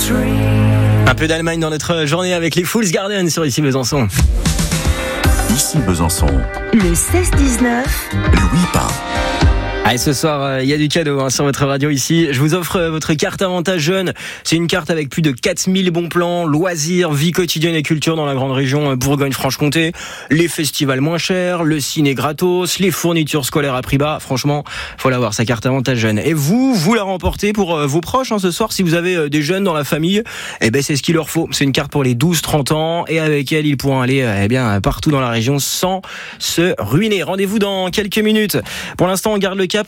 Un peu d'Allemagne dans notre journée avec les Fools Garden sur Ici Besançon. Ici Besançon. Le 16-19. Louis Pain. Allez, ce soir, il y a du cadeau sur votre radio ici. Je vous offre votre carte Avantage Jeune. C'est une carte avec plus de 4000 bons plans, loisirs, vie quotidienne et culture dans la grande région Bourgogne-Franche-Comté. Les festivals moins chers, le ciné gratos, les fournitures scolaires à prix bas. Franchement, faut l'avoir, sa carte Avantage Jeune. Et vous la remportez pour vos proches ce soir. Si vous avez des jeunes dans la famille, c'est ce qu'il leur faut. C'est une carte pour les 12-30 ans et avec elle, ils pourront aller partout dans la région sans se ruiner. Rendez-vous dans quelques minutes. Pour l'instant, on garde le cap.